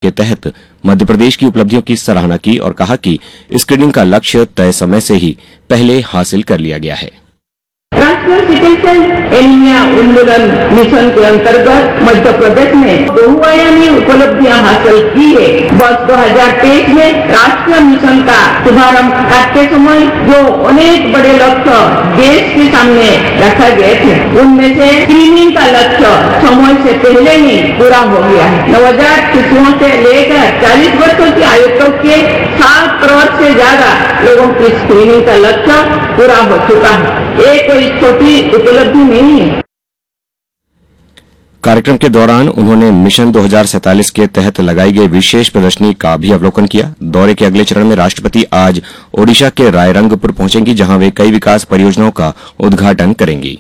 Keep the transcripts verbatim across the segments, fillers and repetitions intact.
के तहत मध्य प्रदेश की उपलब्धियों की सराहना की और कहा कि स्क्रीनिंग का लक्ष्य तय समय से ही पहले हासिल कर लिया गया है। राष्ट्रीय सिकल एनीमिया उन्मूलन मिशन के अंतर्गत मध्य प्रदेश ने बहुआयामी उपलब्धियां हासिल की है। वर्ष दो हजार तेईस में राष्ट्रीय मिशन का शुभारंभ करते समय जो अनेक बड़े लक्ष्य देश के सामने रखा गए थे, उनमें से स्क्रीनिंग का लक्ष्य समय से पहले ही पूरा हो गया है। नवजात शिशुओं से लेकर चालीस वर्षों की आयु तक के सात करोड़ से ज्यादा लोगों की स्क्रीनिंग का लक्ष्य पूरा हो चुका है। ये कोई छोटी उपलब्धि नहीं है। कार्यक्रम के दौरान उन्होंने मिशन दो हजार सैंतालीस के तहत लगाई गई विशेष प्रदर्शनी का भी अवलोकन किया। दौरे के अगले चरण में राष्ट्रपति आज ओडिशा के रायरंगपुर पहुंचेंगी, जहां वे कई विकास परियोजनाओं का उद्घाटन करेंगी।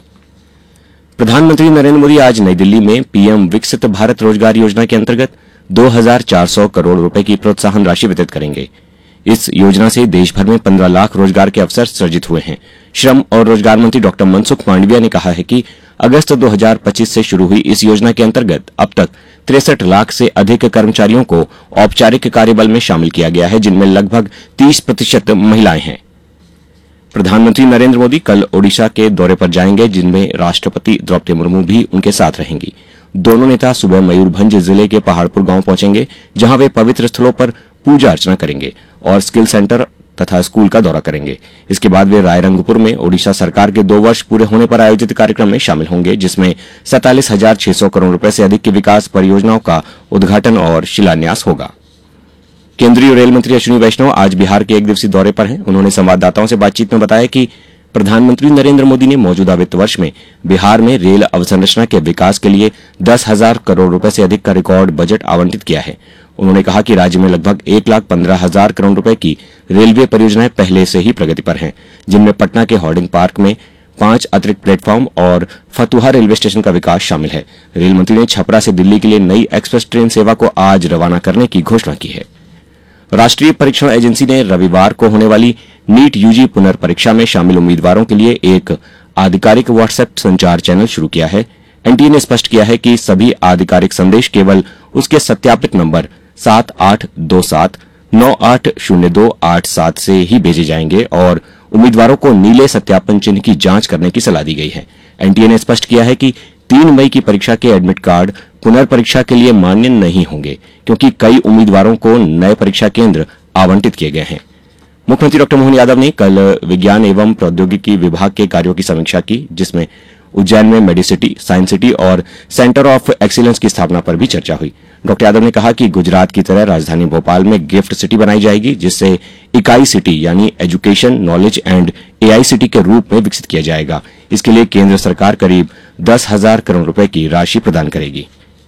प्रधानमंत्री नरेंद्र मोदी आज नई दिल्ली में पीएम विकसित भारत रोजगार योजना के अंतर्गत दो हजार चार सौ करोड़ रुपए की प्रोत्साहन राशि वितरित करेंगे। इस योजना से देश भर में पंद्रह लाख रोजगार के अवसर सृजित हुए हैं। श्रम और रोजगार मंत्री डॉक्टर मनसुख मांडविया ने कहा है कि अगस्त दो हजार पच्चीस से शुरू हुई इस योजना के अंतर्गत अब तक तिरसठ लाख से अधिक कर्मचारियों को औपचारिक कार्यबल में शामिल किया गया है, जिनमें लगभग तीस प्रतिशत महिलाएं हैं। प्रधानमंत्री नरेंद्र मोदी कल ओडिशा के दौरे पर जाएंगे, जिनमें राष्ट्रपति द्रौपदी मुर्मू भी उनके साथ रहेंगी। दोनों नेता सुबह मयूरभंज जिले के पहाड़पुर गांव पहुंचेंगे, जहां वे पवित्र स्थलों पर पूजा अर्चना करेंगे और स्किल सेंटर तथा स्कूल का दौरा करेंगे। इसके बाद वे रायरंगपुर में ओडिशा सरकार के दो वर्ष पूरे होने पर आयोजित कार्यक्रम में शामिल होंगे, जिसमें सैंतालीस हजार छह सौ करोड़ रुपए से अधिक की विकास परियोजनाओं का उद्घाटन और शिलान्यास होगा। केंद्रीय रेल मंत्री अश्विनी वैष्णव आज बिहार के एक दिवसीय दौरे पर हैं। उन्होंने संवाददाताओं से बातचीत में बताया कि प्रधानमंत्री नरेंद्र मोदी ने मौजूदा वित्त वर्ष में बिहार में रेल अवसंरचना के विकास के लिए दस हजार करोड़ रुपए से अधिक का रिकॉर्ड बजट आवंटित किया है। उन्होंने कहा कि राज्य में लगभग एक लाख पंद्रह हजार करोड़ रुपए की रेलवे परियोजनाएं पहले से ही प्रगति पर हैं, जिनमें पटना के हॉर्डिंग पार्क में पांच अतिरिक्त प्लेटफॉर्म और फतुहा रेलवे स्टेशन का विकास शामिल है। रेल मंत्री ने छपरा से दिल्ली के लिए नई एक्सप्रेस ट्रेन सेवा को आज रवाना करने की घोषणा की है। राष्ट्रीय परीक्षण एजेंसी ने रविवार को होने वाली नीट यूजी पुनर्परीक्षा में शामिल उम्मीदवारों के लिए एक आधिकारिक व्हाट्सएप संचार चैनल शुरू किया है। एनटीए ने स्पष्ट किया है कि सभी आधिकारिक संदेश केवल उसके सत्यापित नंबर सात आठ दो सात नौ आठ शून्य दो आठ सात से ही भेजे जाएंगे और उम्मीदवारों को नीले सत्यापन चिन्ह की जांच करने की सलाह दी गई है। एनटीए ने स्पष्ट किया है कि तीन मई की परीक्षा के एडमिट कार्ड पुनर्परीक्षा के लिए मान्य नहीं होंगे, क्योंकि कई उम्मीदवारों को नए परीक्षा केंद्र आवंटित किए गए हैं। मुख्यमंत्री डॉक्टर मोहन यादव ने कल विज्ञान एवं प्रौद्योगिकी विभाग के कार्यों की समीक्षा की, जिसमें उज्जैन में मेडिसिटी, साइंस सिटी और सेंटर ऑफ एक्सीलेंस की स्थापना पर भी चर्चा हुई। डॉक्टर यादव ने कहा कि गुजरात की तरह राजधानी भोपाल में गिफ्ट सिटी बनाई जाएगी, जिससे इकाई सिटी यानी education, knowledge and AI city के रूप में विकसित किया जाएगा। इसके लिए केंद्र सरकार करीब दस हजार करोड़ रुपए की राशि प्रदान करेगी।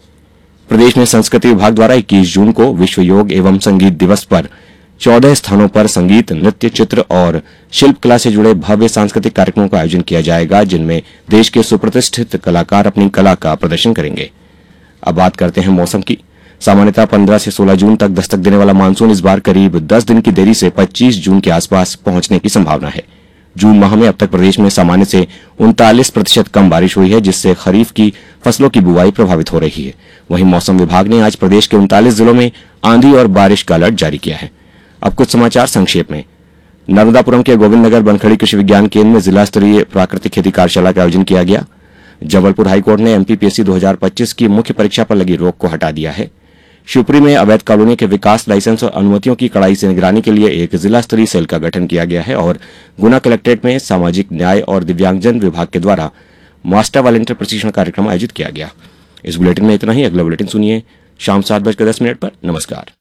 प्रदेश में संस्कृति विभाग द्वारा इक्कीस जून को विश्व योग एवं संगीत दिवस पर चौदह स्थानों पर संगीत, नृत्य, चित्र और शिल्प कला से जुड़े भव्य सांस्कृतिक कार्यक्रमों का आयोजन किया जाएगा, जिनमें देश के सुप्रतिष्ठित कलाकार अपनी कला का प्रदर्शन करेंगे। अब बात करते हैं मौसम की। सामान्यतः पंद्रह से सोलह जून तक दस्तक देने वाला मानसून इस बार करीब दस दिन की देरी से पच्चीस जून के आसपास पहुंचने की संभावना है। जून माह में अब तक प्रदेश में सामान्य से उनतालीस प्रतिशत कम बारिश हुई है, जिससे खरीफ की फसलों की बुवाई प्रभावित हो रही है। वहीं मौसम विभाग ने आज प्रदेश के उनतालीस जिलों में आंधी और बारिश का अलर्ट जारी किया है। अब कुछ समाचार संक्षेप में। नर्मदापुरम के गोविंद नगर बनखड़ी कृषि विज्ञान केंद्र में जिला स्तरीय प्राकृतिक खेती कार्यशाला का आयोजन किया गया। जबलपुर हाईकोर्ट ने एमपीपीएससी दो हजार पच्चीस की मुख्य परीक्षा पर लगी रोक को हटा दिया है। शिवपुरी में अवैध कॉलोनी के विकास, लाइसेंस और अनुमतियों की कड़ाई से निगरानी के लिए एक जिला स्तरीय सेल का गठन किया गया है और गुना कलेक्ट्रेट में सामाजिक न्याय और दिव्यांगजन विभाग के द्वारा मास्टर वॉलंटियर प्रशिक्षण कार्यक्रम आयोजित किया गया। इस बुलेटिन में इतना ही। अगला बुलेटिन सुनिए शाम सात बजकर दस मिनट पर। नमस्कार।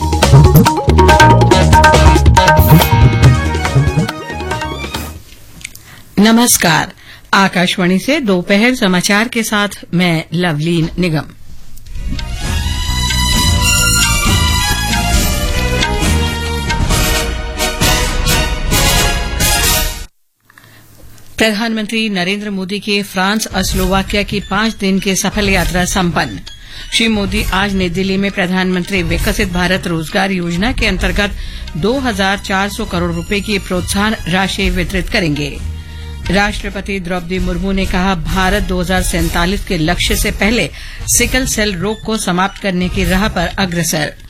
नमस्कार। आकाशवाणी से दोपहर समाचार के साथ मैं लवलीन निगम। प्रधानमंत्री नरेंद्र मोदी के फ्रांस और स्लोवाकिया की पांच दिन की सफल यात्रा संपन्न। श्री मोदी आज नई दिल्ली में प्रधानमंत्री विकसित भारत रोजगार योजना के अंतर्गत दो हजार चार सौ करोड़ रुपए की प्रोत्साहन राशि वितरित करेंगे। राष्ट्रपति द्रौपदी मुर्मू ने कहा, भारत दो हजार सैंतालीस के लक्ष्य से पहले सिकल सेल रोग को समाप्त करने की राह पर अग्रसर।